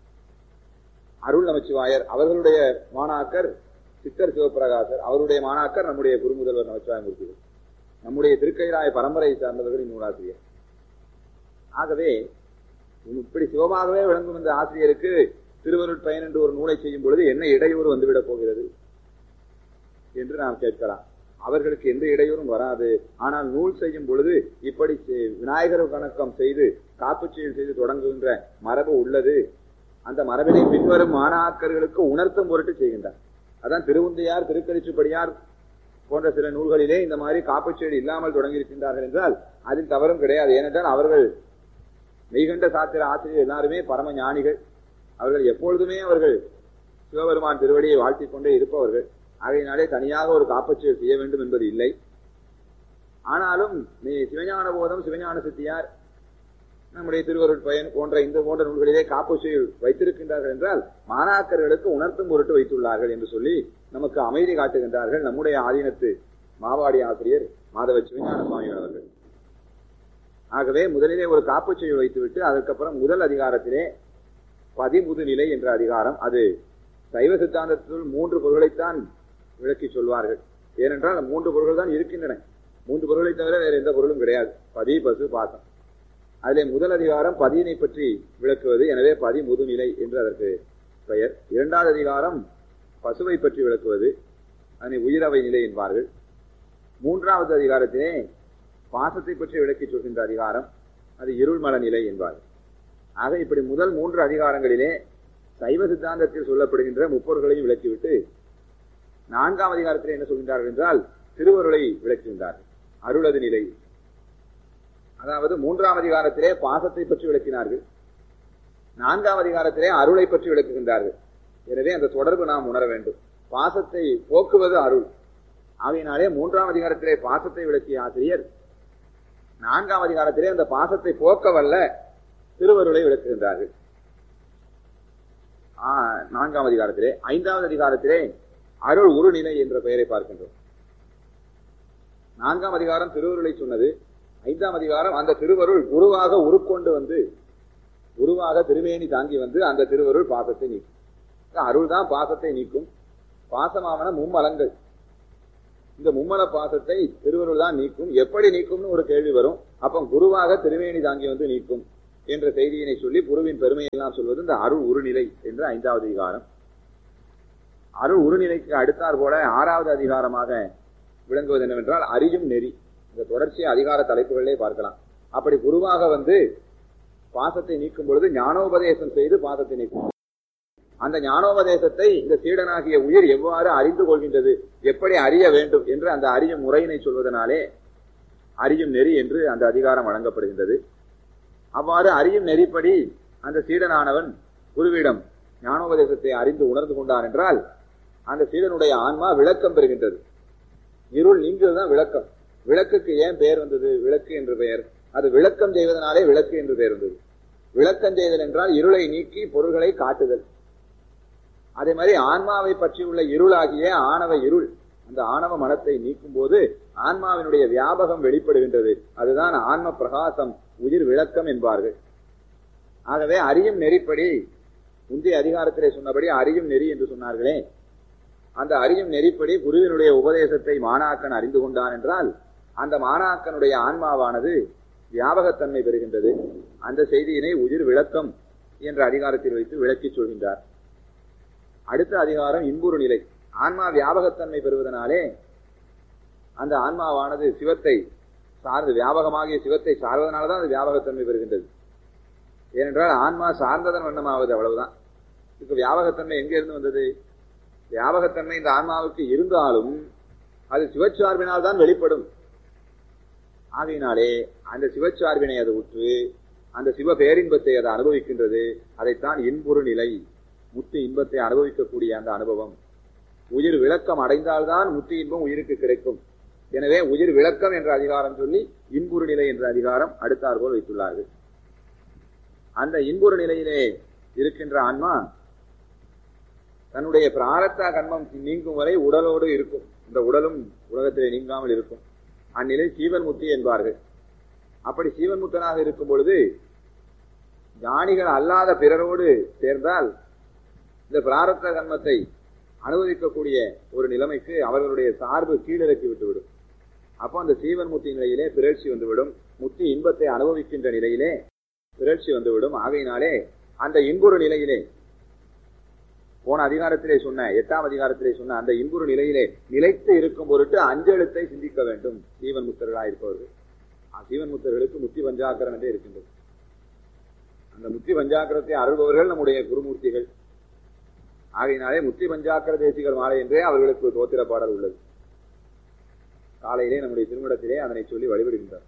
அருள் நமச்சிவாயர். அவர்களுடைய மாணாக்கர் சித்தர் சிவபிரகாசர். அவருடைய மாணாக்கர் நம்முடைய குருமுதல்வர் நமச்சிவாய மூர்த்திகள். நம்முடைய திருக்கைலாய பரம்பரையை சார்ந்தவர்கள் இந்நூலாசிரியர். ஆகவே இப்படி சிவமாகவே விளங்கும் இந்த ஆசிரியருக்கு திருவருட்பயன் என்று ஒரு நூலை செய்யும் பொழுது என்ன இடையூறு வந்துவிடப் போகிறது என்று நாம் கேட்கலாம். அவர்களுக்கு எந்த இடையூறும் வராது. ஆனால் நூல் செய்யும் பொழுது இப்படி விநாயகர் வணக்கம் செய்து காப்பு செயல் செய்து தொடங்குகின்ற மரபு உள்ளது. அந்த மரபினை பின்வரும் மாணாக்கர்களுக்கு உணர்த்தும் பொருட்டு செய்கின்றார். அதான் திருவுந்தையார் திருக்கரிச்சுப்படியார் போன்ற சில நூல்களிலே இந்த மாதிரி காப்புச்செயல் இல்லாமல் தொடங்கியிருக்கின்றார்கள் என்றால் அதில் தவறும் கிடையாது. ஏனென்றால் அவர்கள் மெய்கண்ட சாத்திர ஆசிரியர் எல்லாருமே பரம ஞானிகள். அவர்கள் எப்பொழுதுமே அவர்கள் சிவபெருமான் திருவடியை வாழ்த்திக் கொண்டே இருப்பவர்கள். ஆகையினாலே தனியாக ஒரு காப்புச்செயல் செய்ய வேண்டும் என்பது இல்லை. ஆனாலும் சிவஞான போதம் சிவஞான சித்தியார் நம்முடைய திருவருட்பயன் போன்ற இந்த போன்ற நூல்களிலே காப்புச்செயல் வைத்திருக்கின்றார்கள் என்றால் மாணாக்கர்களுக்கு உணர்த்தும் பொருட்டு வைத்துள்ளார்கள் என்று சொல்லி நமக்கு அமைதி காட்டுகின்றார்கள் நம்முடைய ஆதீனத்து மாவாடி ஆசிரியர் மாதவ சிவஞான சுவாமி அவர்கள். ஆகவே முதலிலே ஒரு காப்புச்செயல் வைத்துவிட்டு அதற்கப்புறம் முதல் அதிகாரத்திலே பதிமுது நிலை என்ற அதிகாரம், அது சைவ சித்தாந்தத்தில் 3 பொருள்களைத்தான் விளக்கி சொல்வார்கள். ஏனென்றால் 3 பொருள்கள் தான் இருக்கின்றன. 3 பொருள்களை தவிர வேற எந்த பொருளும் கிடையாது. பதி பசு பாசம். அதிலே முதல் அதிகாரம் பதியினை பற்றி விளக்குவது. எனவே பதி முதுநிலை என்று அதற்கு பெயர். 2வது அதிகாரம் பசுவை பற்றி விளக்குவது. அதனை உயிரவை நிலை என்பார்கள். 3வது அதிகாரத்திலே பாசத்தை பற்றி விளக்கி சொல்கின்ற அதிகாரம், அது இருள்மல நிலை என்பார்கள். ஆக இப்படி முதல் 3 அதிகாரங்களிலே சைவ சித்தாந்தத்தில் சொல்லப்படுகின்ற முப்பொருள்களையும் விளக்கிவிட்டு 4ஆம் அதிகாரத்தில் என்ன சொல்கின்றார்கள் என்றால் திருவருளை விளக்குகின்றார்கள். அருளது நிலை. அதாவது 3ஆம் அதிகாரத்திலே பாசத்தை பற்றி விளக்கினார்கள். 4ஆம் அதிகாரத்திலே அருளை பற்றி விளக்குகின்றார்கள். எனவே அந்த தொடர்பு நாம் உணர வேண்டும். பாசத்தை போக்குவது அருள். ஆகையினாலே 3ஆம் அதிகாரத்திலே பாசத்தை விளக்கிய ஆசிரியர் 4ஆம் அதிகாரத்திலே அந்த பாசத்தை போக்கவல்ல திருவருளை விளக்குகின்றார்கள். 4ஆம் அதிகாரத்திலே. 5வது அதிகாரத்திலே அருள் உருநிலை என்ற பெயரை பார்க்கின்றோம். 4ஆம் அதிகாரம் திருவருளை சொன்னது. 5ஆம் அதிகாரம் அந்த திருவருள் குருவாக உருக்கொண்டு வந்து குருவாக திருமேனி தாங்கி வந்து அந்த திருவருள் பாசத்தை நீக்கும். அருள் தான் பாசத்தை நீக்கும். பாசமாவன மும்மலங்கள். இந்த மும்மல பாசத்தை திருவருள் தான் நீக்கும். எப்படி நீக்கும்னு ஒரு கேள்வி வரும். அப்ப குருவாக திருமேனி தாங்கி வந்து நீக்கும் என்ற செய்தியினை சொல்லி குருவின் பெருமையெல்லாம் சொல்வது இந்த அருள் உருநிலை என்ற 5வது அதிகாரம். அருள் உருநிலைக்கு அடுத்தாற் போல 6வது அதிகாரமாக விளங்குவது என்னவென்றால் அறியும் நெறி. இந்த தொடர்ச்சி அதிகார தலைப்புகளிலே பார்க்கலாம். அப்படி குருவாக வந்து பாசத்தை நீக்கும் பொழுது ஞானோபதேசம் செய்து பாசத்தை நீக்கும். அந்த ஞானோபதேசத்தை இந்த சீடனாகிய உயிர் எவ்வாறு அறிந்து கொள்கின்றது, எப்படி அறிய வேண்டும் என்று அந்த அறியும் முறையினை சொல்வதனாலே அறியும் நெறி என்று அந்த அதிகாரம் வழங்கப்படுகின்றது. அவ்வாறு அறியும் நெறிப்படி அந்த சீடனானவன் குருவிடம் ஞானோபதேசத்தை அறிந்து உணர்ந்து கொண்டான் என்றால் அந்த சீடனுடைய ஆன்மா விளக்கம் பெறுகின்றது. இருள் நீங்குவதுதான் விளக்கம். விளக்குக்கு ஏன் பெயர் வந்தது? விளக்கு என்று பெயர். அது விளக்கம் செய்வதனாலே விளக்கு என்று பெயர் வந்தது. விளக்கம் செய்தல் என்றால் இருளை நீக்கி பொருள்களை காட்டுதல். அதே மாதிரி ஆன்மாவை பற்றி உள்ள இருளாகிய ஆணவ இருள், அந்த ஆணவ மனத்தை நீக்கும் போது ஆன்மாவினுடைய வியாபகம் வெளிப்படுகின்றது. அதுதான் ஆன்ம பிரகாசம், உயிர் விளக்கம் என்பார்கள். ஆகவே அறியும் நெறிப்படி முந்தைய அதிகாரத்திலே சொன்னபடி அறியும் நெறி என்று சொன்னார்களே, அந்த அறியும் நெறிப்படி குருவினுடைய உபதேசத்தை மாணாக்கன் அறிந்து கொண்டான் என்றால் அந்த மாணாக்கனுடைய ஆன்மாவானது வியாபகத்தன்மை பெறுகின்றது. அந்த செய்தியினை உயிர் விளக்கம் என்ற அதிகாரத்தில் வைத்து விளக்கி சொல்கின்றார். அடுத்த அதிகாரம் இன்புறு நிலை. ஆன்மா வியாபகத்தன்மை பெறுவதனாலே அந்த ஆன்மாவானது சிவத்தை சார்ந்து, வியாபகமாகிய சிவத்தை சார்வதனால்தான் அது வியாபகத்தன்மை பெறுகின்றது. ஏனென்றால் ஆன்மா சார்ந்ததன் வண்ணமாவது, அவ்வளவுதான். இப்ப வியாபகத்தன்மை எங்க இருந்து வந்தது? வியாபகத்தன்மை இந்த ஆன்மாவுக்கு இருந்தாலும் அது சிவச்சார்பினால் தான் வெளிப்படும். ஆகையினாலே அந்த சிவச்சார்பினை அது உற்று அந்த சிவ பேரின்பத்தை அது அனுபவிக்கின்றது. அதைத்தான் இன்புறு நிலை, முத்தி இன்பத்தை அனுபவிக்கக்கூடிய அந்த அனுபவம். உயிர் விளக்கம் அடைந்தால்தான் முத்தி இன்பம் உயிருக்கு கிடைக்கும். எனவே உயிர் விளக்கம் என்ற அதிகாரம் சொல்லி இன்புறு நிலை என்ற அதிகாரம் அடுத்தாற்போல் வைத்துள்ளார்கள். அந்த இன்புறு நிலையிலே இருக்கின்ற ஆன்மா தன்னுடைய பிராரத்த கர்மம் நீங்கும் வரை உடலோடு இருக்கும். இந்த உடலும் உலகத்திலே நீங்காமல் இருக்கும். அந்நிலை சீவன் முத்தி என்பார்கள். அப்படி சீவன் முத்தனாக இருக்கும் பொழுது ஞானிகள் அல்லாத பிறரோடு சேர்ந்தால் இந்த பிராரத்த கர்மத்தை அனுபவிக்கக்கூடிய ஒரு நிலைமைக்கு அவர்களுடைய சார்பு கீழிறக்கி விட்டுவிடும். அப்போ அந்த சீவன் முத்தி நிலையிலே பிறழ்ச்சி வந்துவிடும். முத்தி இன்பத்தை அனுபவிக்கின்ற நிலையிலே பிறழ்ச்சி வந்துவிடும். ஆகையினாலே அந்த இன்புறு நிலையிலே போன அதிகாரத்திலே சொன்ன 8ஆம் அதிகாரத்திலே சொன்ன அந்த இன்புறு நிலையிலே நிலைத்து இருக்கும் பொருட்டு அஞ்செழுத்தை சிந்திக்க வேண்டும் சீவன் முத்தர்களாக இருப்பவர்கள். சீவன் முத்தர்களுக்கு முத்தி பஞ்சாக்கரம் என்றே இருக்கின்றது. அந்த முத்தி பஞ்சாக்கரத்தை அருள்பவர்கள் நம்முடைய குருமூர்த்திகள். ஆகையினாலே முத்தி பஞ்சாக்கர தேசிகர் மாலை என்றே அவர்களுக்கு தோத்திர பாடல் உள்ளது. காலையிலே நம்முடைய திருமணத்திலே அதனை சொல்லி வழிபடுகின்றார்.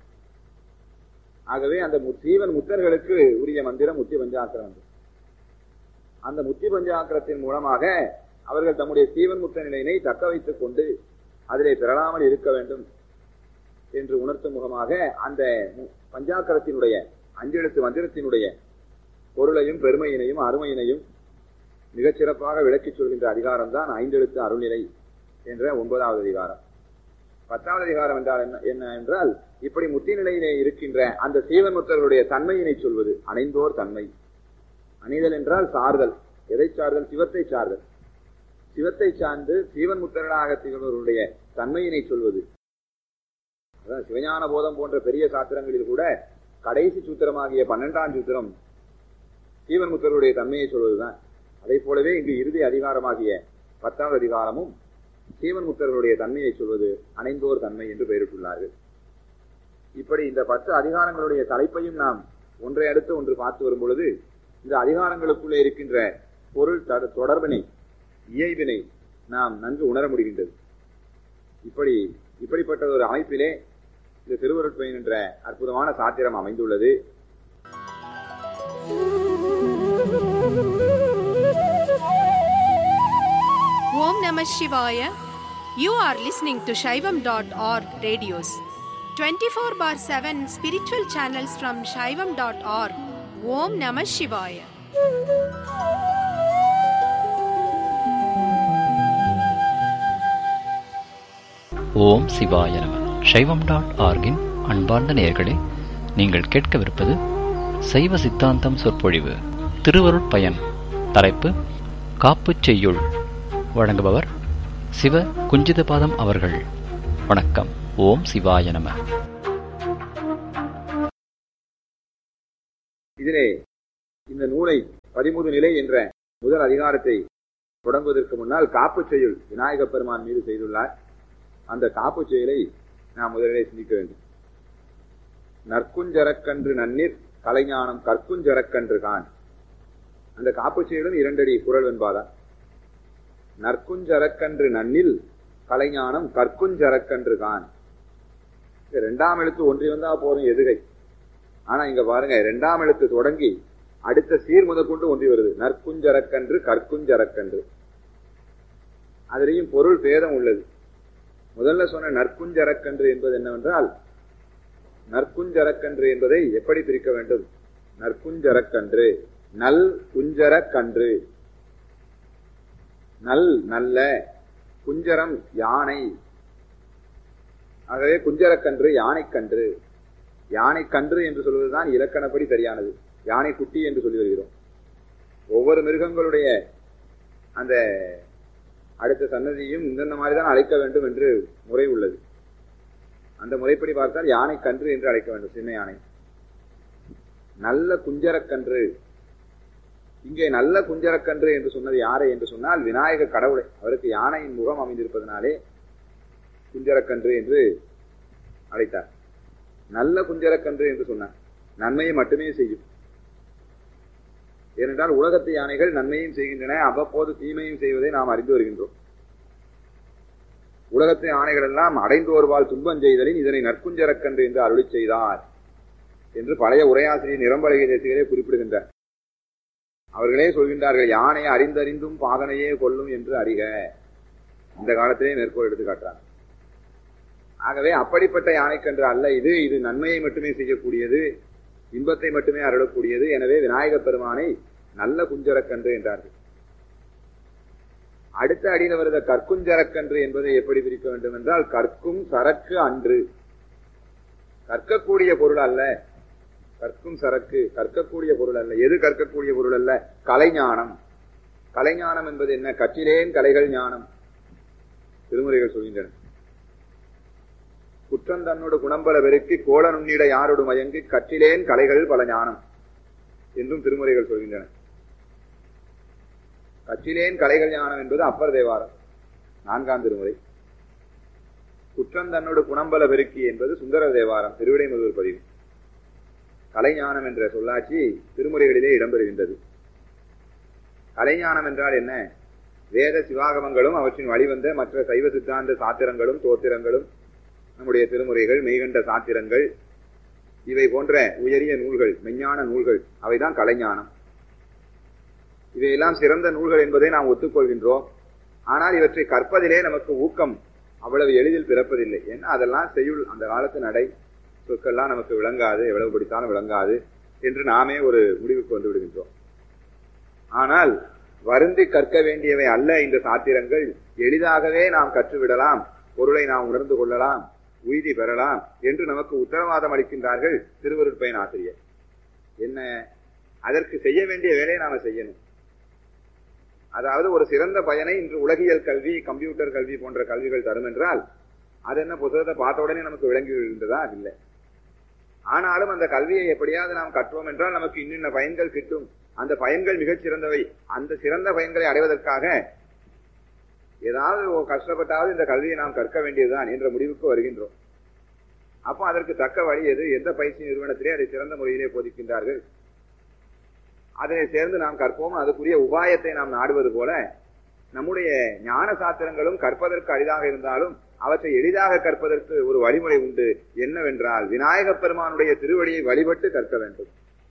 ஆகவே அந்த சீவன் முத்தர்களுக்கு உரிய மந்திரம் முத்தி பஞ்சாக்கரம். அந்த முத்தி பஞ்சாக்கரத்தின் மூலமாக அவர்கள் தம்முடைய சீவன் முத்த நிலையினை தக்க வைத்துக் கொண்டு அதிலே பெறலாமல் இருக்க வேண்டும் என்று உணர்த்தும் முகமாக அந்த பஞ்சாக்கரத்தினுடைய அஞ்செழுத்து மந்திரத்தினுடைய பொருளையும் பெருமையினையும் அருமையினையும் மிகச் சிறப்பாக விளக்கிச் சொல்கின்ற அதிகாரம் தான் 5 அருள்நிலை என்ற 9வது அதிகாரம். 10வது அதிகாரம் என்றால் என்ன என்றால், இப்படி முத்தி நிலையிலே இருக்கின்ற அந்த சீவன் முத்தர்களுடைய தன்மையினை சொல்வது. அணைந்தோர் தன்மை. அணிதல் என்றால் சார்தல். எதை சார்தல்? சிவத்தை சார்தல். சிவத்தை சார்ந்து சீவன் முத்தர்களாக திகழ்வர்களுடைய தன்மையினை சொல்வது. அதான் சிவஞான போதம் போன்ற பெரிய சாத்திரங்களில் கூட கடைசி சூத்திரமாகிய 12ஆம் சூத்திரம் சீவன் முத்தர்களுடைய தன்மையை சொல்வதுதான். அதை போலவே இங்கு இறுதி அதிகாரமாகிய 10வது அதிகாரமும் சீவன் முத்தர்களுடைய தன்மையை சொல்வது அணைந்தோர் தன்மை என்று பெயரிட்டுள்ளார்கள். இப்படி இந்த 10 அதிகாரங்களுடைய தலைப்பையும் நாம் ஒன்றை அடுத்து ஒன்று பார்த்து வரும் பொழுது இந்த அதிகாரங்களுக்குள்ளே இருக்கின்ற பொருள் தொடர்பினை, இயல்பினை நாம் நன்கு உணர முடிகின்றது. இப்படிப்பட்ட ஒரு அமைப்பிலே இந்த திருவருட்பயன் என்ற அற்புதமான சாத்திரம் அமைந்துள்ளது. Om Namah Shivaya. You are listening to Shaivam.org radios. 24/7 spiritual channels from Shaivam.org. Om Namah Shivaya. ஓம் சிவாய நம. சைவம்.org-இன் அன்பார்ந்த நேயர்களே, நீங்கள் கேட்கவிருப்பது சைவ சித்தாந்தம் சொற்பொழிவு. திருவருட்பயன். தலைப்பு காப்புச் செய்யுள். வழங்குபவர் சிவ குஞ்சிதபாதம் அவர்கள். வணக்கம். ஓம் சிவாய நம. இதிலே இந்த நூலை 13 நிலை என்ற முதல் அதிகாரத்தை தொடங்குவதற்கு முன்னால் காப்பு செயல் விநாயக பெருமான் மீது செய்துள்ளார். அந்த காப்பு செயலை நாம் முதலிலே சிந்திக்க வேண்டும். நற்குஞ்சரக்கன்று நன்னீர் கலைஞானம் கற்குஞ்சரக்கன்று கான். அந்த காப்பு செயலும் 2 அடி குறள் வெண்பாதான். நற்குஞ்சரக்கன்று நன்னில் கலைஞானம் கற்குஞ்சரக்கன்று கான். 2ஆம் எழுத்து ஒன்றி வந்தா போதும் எதுகை. ஆனா இங்க பாருங்க 2ஆம் எழுத்து தொடங்கி அடுத்த சீர் முதற்கொண்டு ஒன்றி வருது. நற்குஞ்சரக்கன்று கற்குஞ்சரக்கன்று. அதிலேயும் பொருள் பேதம் உள்ளது. முதல்ல சொன்ன நற்குஞ்சரக்கன்று என்பது என்னவென்றால், நற்குஞ்சரக்கன்று என்பதை எப்படி பிரிக்க வேண்டும்? நற்குஞ்சரக்கன்று நல் குஞ்சரக்கன்று. நல் நல்ல, குஞ்சரம் யானை. ஆகவே குஞ்சரக்கன்று யானைக்கன்று. யானைக்கன்று என்று சொல்வதுதான் இலக்கணப்படி சரியானது. யானை குட்டி என்று சொல்லி வருகிறோம். ஒவ்வொரு மிருகங்களுடைய அந்த அடுத்த சன்னதியும் இந்த மாதிரி தான் அழைக்க வேண்டும் என்று முறை உள்ளது. அந்த முறைப்படி பார்த்தால் யானை கன்று என்று அழைக்க வேண்டும், சின்ன யானை. நல்ல குஞ்சரக்கன்று. இங்கே நல்ல குஞ்சரக்கன்று என்று சொன்னது யாரை என்று சொன்னால் விநாயக கடவுளை. அவருக்கு யானையின் முகம் அமைந்திருப்பதனாலே குஞ்சரக்கன்று என்று அழைத்தார். நல்ல குஞ்சரக்கன்று என்று சொன்னார். நன்மையை மட்டுமே செய்யும். ஏனென்றால் உலகத்து யானைகள் நன்மையும் செய்கின்றன, அவ்வப்போது தீமையும் செய்வதை நாம் அறிந்து வருகின்றோம். உலகத்து யானைகள் எல்லாம் அடைந்தோர்வால் துன்பம் செய்தலின் இதனை நற்குஞ்சரக்கன்று என்று அருளி செய்தார் என்று பழைய உரையாசிரியர் நிரம்பலகை தேசிகளே குறிப்பிடுகின்றார். அவர்களே சொல்கின்றார்கள், யானை அறிந்தறிந்தும் பாகனையே கொல்லும் என்று அறிக. இந்த காலத்திலே மேற்கோள் எடுத்து காட்டுறாங்க. ஆகவே அப்படிப்பட்ட யானைக்கன்று அல்ல இது. இது நன்மையை மட்டுமே செய்யக்கூடியது, இன்பத்தை மட்டுமே அருளக்கூடியது. எனவே விநாயக பெருமானை நல்ல குஞ்சரக்கன்று என்றார்கள். அடுத்த அடியில் வருத கற்குஞ்சரக்கன்று என்பதை எப்படி பிரிக்க வேண்டும் என்றால், கற்கும் சரக்கு அன்று. கற்கக்கூடிய பொருள் அல்ல. கற்கும் சரக்கு கற்கக்கூடிய பொருள் அல்ல. எது கற்கக்கூடிய பொருள் அல்ல? கலைஞானம். கலைஞானம் என்பது என்ன? கற்றிலேன் கலைகள் ஞானம். திருமுறைகள் சொல்கின்றன. குற்றம் தன்னோடு குணம்பல வெறுக்கி கோல நுண்ணிட யாரோடு மயங்கி கற்றிலேன் கலைகள் பல ஞானம் என்றும் திருமுறைகள் சொல்கின்றன. கற்றிலேன் கலைகள் ஞானம் என்பது அப்பர் தேவாரம் 4ஆம் திருமுறை. குற்றம் தன்னோடு குணம்பல பெருக்கி என்பது சுந்தர தேவாரம் திருவிடைமருதூர் பதிவு. கலைஞானம் என்ற சொல்லாட்சி திருமுறைகளிலே இடம்பெறுகின்றது. கலைஞானம் என்றால் என்ன? வேத சிவாகமங்களும் அவற்றின் வழிவந்த மற்ற சைவ சித்தாந்த சாத்திரங்களும் தோத்திரங்களும், நம்முடைய திருமுறைகள், மெய்கண்ட சாத்திரங்கள், இவை போன்ற உயரிய நூல்கள், மெஞ்ஞான நூல்கள், அவைதான் கலைஞானம். இவையெல்லாம் சிறந்த நூல்கள் என்பதை நாம் ஒத்துக்கொள்கின்றோம். ஆனால் இவற்றை கற்பதிலே நமக்கு ஊக்கம் அவ்வளவு எளிதில் பிறப்பதில்லை. ஏன்னா அதெல்லாம் செய்யுள், அந்த காலத்து நடை சொற்கள்லாம் நமக்கு விளங்காது, எவ்வளவு படித்தாலும் விளங்காது என்று நாமே ஒரு முடிவுக்கு வந்து விடுகின்றோம். ஆனால் வருந்தி கற்க வேண்டியவை அல்ல இந்த சாத்திரங்கள். எளிதாகவே நாம் கற்றுவிடலாம், பொருளை நாம் உணர்ந்து கொள்ளலாம், உய்தி பெறலாம் என்று நமக்கு உத்தரவாதம் அளிக்கின்றார்கள் திருவருட்பயன் ஆசிரியர். என்ன? அதற்கு செய்ய வேண்டிய வேலையை நாம செய்யணும். அதாவது ஒரு சிறந்த பயனை இன்று உலகியல் கல்வி, கம்ப்யூட்டர் கல்வி போன்ற கல்விகள் தரும் என்றால் அது என்ன புத்தகத்தை பார்த்த உடனே நமக்கு விளங்கி விழுந்ததா? இல்லை. ஆனாலும் அந்த கல்வியை எப்படியாவது நாம் கற்றோம் என்றால் நமக்கு இன்னின்ன பயன்கள் கிட்டும். அந்த பயன்கள் மிகச் சிறந்தவை. அந்த சிறந்த பயன்களை அடைவதற்காக ஏதாவது கஷ்டப்பட்டாவது இந்த கல்வியை நாம் கற்க வேண்டியதுதான் என்ற முடிவுக்கு வருகின்றோம். அப்போ அதற்கு தக்க வழி எது? எந்த பயிற்சி நிறுவனத்திலே அதை சிறந்த முறையிலே போதிக்கின்றார்கள், அதனை சேர்ந்து நாம் கற்போம். அதுக்குரிய உபாயத்தை நாம் நாடுவது போல நம்முடைய ஞான சாத்திரங்களும் கற்பதற்கு அரிதாக இருந்தாலும் அவற்றை எளிதாக கற்பதற்கு ஒரு வழிமுறை உண்டு. என்னவென்றால் விநாயக பெருமானுடைய திருவடியை வழிபட்டு கற்க வேண்டும்.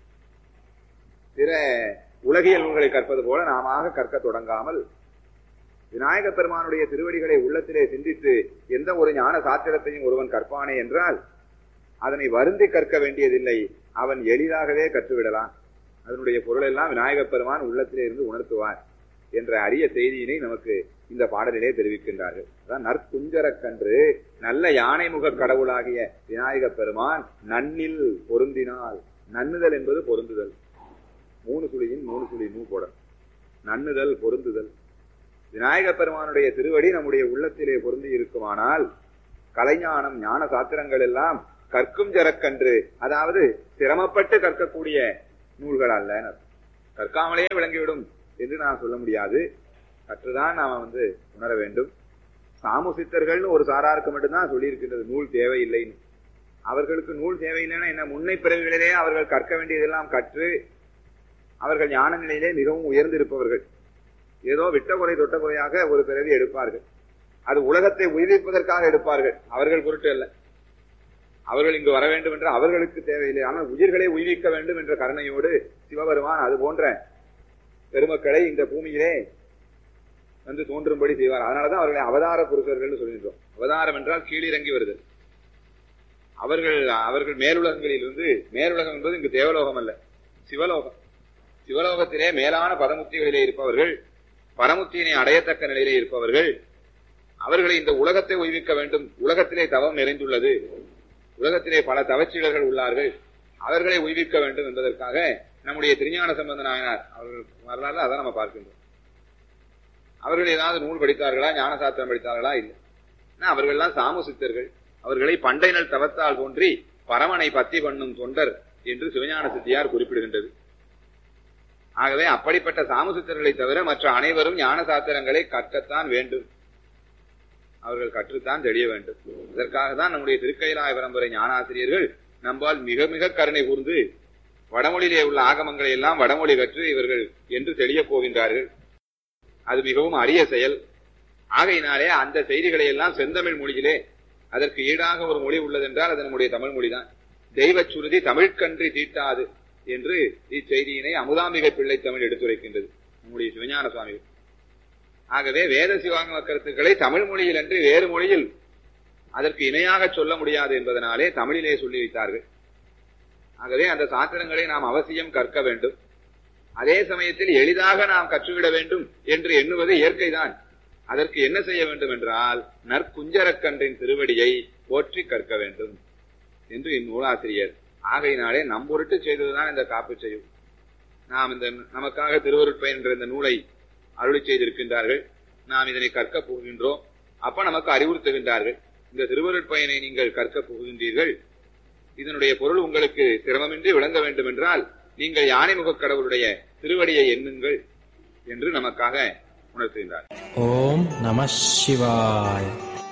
பிற உலகியல் நூல்களை கற்பது போல நாம கற்க தொடங்காமல் விநாயக பெருமானுடைய திருவடிகளை உள்ளத்திலே சிந்தித்து எந்த ஒரு ஞான சாத்திரத்தையும் ஒருவன் கற்பானே என்றால் அதனை வருந்தி கற்க வேண்டியதில்லை, அவன் எளிதாகவே கற்றுவிடலாம். அதனுடைய பொருள் எல்லாம் விநாயக பெருமான் உள்ளத்திலே இருந்து உணர்த்துவார் என்ற அரிய செய்தியினை நமக்கு இந்த பாடலிலே தெரிவிக்கின்றார்கள். அதான் நற்குஞ்சரக்கன்று நல்ல யானை முக கடவுளாகிய விநாயக பெருமான் நன்னில் பொருந்தினால். நன்னுதல் என்பது பொருந்துதல். 3 சுழியின் 3 சுழி நூ போட நன்னுதல், பொருந்துதல். விநாயக பெருமானுடைய திருவடி நம்முடைய உள்ளத்திலே பொருந்தி இருக்குமானால் கலைஞானம், ஞான சாத்திரங்கள் எல்லாம் கற்கும் ஜரக்கன்று, அதாவது சிரமப்பட்டு கற்கக்கூடிய நூல்கள் அல்ல. கற்காமலேயே விளங்கிவிடும் என்று நான் சொல்ல முடியாது. கற்றுதான் நாம உணர வேண்டும். சாமுசித்தர்கள்னு ஒரு சாராருக்கு மட்டும்தான் சொல்லியிருக்கின்றது நூல் தேவையில்லைன்னு. அவர்களுக்கு நூல் தேவையில்லைன்னா என்ன, முன்னை பிறவிகளிலே அவர்கள் கற்க வேண்டியதெல்லாம் கற்று அவர்கள் ஞான நிலையிலே மிகவும் உயர்ந்திருப்பவர்கள். ஏதோ விட்ட குறை தொட்ட குறையாக ஒரு பிறவி எடுப்பார்கள். அது உலகத்தை உயிர்ப்பதற்காக எடுப்பார்கள், அவர்கள் பொருட்டு அல்ல. அவர்கள் இங்கு வர வேண்டும் என்று அவர்களுக்கு தேவையில்லை. ஆனால் உயிர்களை உயிர்க்க வேண்டும் என்ற கருணையோடு சிவபெருமான் அது போன்ற பெருமக்களை இந்த பூமியிலே தோன்றும்படி செய்வார். அதனாலதான் அவர்களை அவதார புருஷர்கள் சொல்கின்றோம். அவதாரம் என்றால் கீழிறங்கி வருதல். அவர்கள் மேலுலகங்களில் மேலுலகம் என்பது இங்கு தேவலோகம் அல்ல, சிவலோகம். சிவலோகத்திலே மேலான பதமுத்திகளிலே இருப்பவர்கள், பரமுத்தியினை அடையத்தக்க நிலையிலே இருப்பவர்கள், அவர்களை இந்த உலகத்தை உய்விக்க வேண்டும். உலகத்திலே தவம் நிறைந்துள்ளது, உலகத்திலே பல தவச்சீலர்கள் உள்ளார்கள், அவர்களை உய்விக்க வேண்டும் என்பதற்காக நம்முடைய திருஞான சம்பந்த நாயனார் அவர்கள் வரலாறு அதான் நம்ம பார்க்கின்றோம். அவர்கள் ஏதாவது நூல் படித்தார்களா, ஞான சாஸ்திரம் படித்தார்களா? இல்லை. அவர்கள்லாம் சாமுசித்தர்கள். அவர்களை பண்டை நல் தவத்தால் தோன்றி பரமனை பத்தி பண்ணும் தொண்டர் என்று சிவஞான சித்தியார் குறிப்பிடுகின்றது. ஆகவே அப்படிப்பட்ட சாமுசித்தர்களை தவிர மற்ற அனைவரும் ஞான சாஸ்திரங்களை கற்கத்தான் வேண்டும், அவர்கள் கற்றுத்தான் தெரிய வேண்டும். இதற்காக தான் நம்முடைய திருக்கைலாய பரம்பரை ஞானாசிரியர்கள் நம்பால் மிக மிக கருணை கூர்ந்து வடமொழியிலே உள்ள ஆகமங்களை எல்லாம் வடமொழி கற்று இவர்கள் என்று தெளிய போகின்றார்கள். அது மிகவும் அரிய செயல். ஆகையினாலே அந்த செய்திகளை எல்லாம் செந்தமிழ் மொழியிலே, அதற்கு ஈடாக ஒரு மொழி உள்ளதென்றால் அது நம்முடைய தமிழ் மொழிதான். தெய்வ சுருதி தமிழ்கன்றி தீட்டாது என்று இச்செய்தியினை அமுதாம்பிகை பிள்ளை தமிழ் எடுத்துரைக்கின்றது நம்முடைய சிவஞான சுவாமிகள். ஆகவே வேத சிவாகம கருத்துக்களை தமிழ் மொழியில் அன்றி வேறு மொழியில் அதற்கு இணையாக சொல்ல முடியாது என்பதனாலே தமிழிலே சொல்லி வைத்தார்கள். ஆகவே அந்த சாத்திரங்களை நாம் அவசியம் கற்க வேண்டும். அதே சமயத்தில் எளிதாக நாம் கற்றுவிட வேண்டும் என்று எண்ணுவது இயற்கைதான். அதற்கு என்ன செய்ய வேண்டும் என்றால் நற்குஞ்சரக்கன்றின் திருவடியை போற்றி கற்க வேண்டும் என்று இந்நூலாசிரியர் ஆகையினாலே நம்பொருட்டு செய்ததுதான் இந்த காப்பு செய்யும். நாம் நமக்காக திருவருட்பயன் என்ற இந்த நூலை அருளி செய்திருக்கின்றார்கள். நாம் இதனை கற்க போகின்றோம். அப்ப நமக்கு அறிவுறுத்துகின்றார்கள், இந்த திருவருட்பயனை நீங்கள் கற்க போகின்றீர்கள், இதனுடைய பொருள் உங்களுக்கு சிரமமின்றி விளங்க வேண்டும் என்றால் நீங்கள் யானைமுக கடவுளுடைய திருவடியை எண்ணுங்கள் என்று நமக்காக உணர்த்துகின்றார். ஓம் நம சிவாய.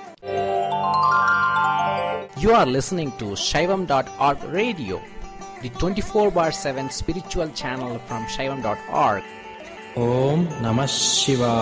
You are listening to Shaivam.org radio, the 24/7 spiritual channel from Shaivam.org. Om Namah Shivaya.